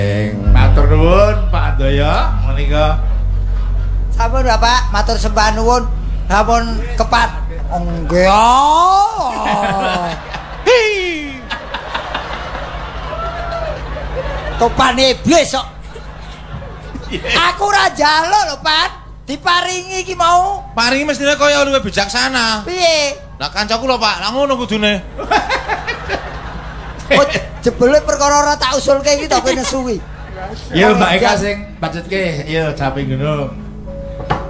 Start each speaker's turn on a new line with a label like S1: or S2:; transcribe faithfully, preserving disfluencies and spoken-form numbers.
S1: Matur nuwun Pak Andoyo menika.
S2: Sampun Bapak, matur sembah nuwun. Sampun kepat. Nggih. Topan iblis kok. Aku ora njaluk lho, Pat. Diparingi iki mau.
S3: Paringi mestine kaya luwih bijaksana.
S2: Piye?
S3: Lah kancaku lho, Pak. Lah ngono kudune.
S2: Oh, jebule perkara ora tak usulke iki to kowe nesu kuwi.
S1: Iya Mbak Eka sing bacetke, iya sampe ngono.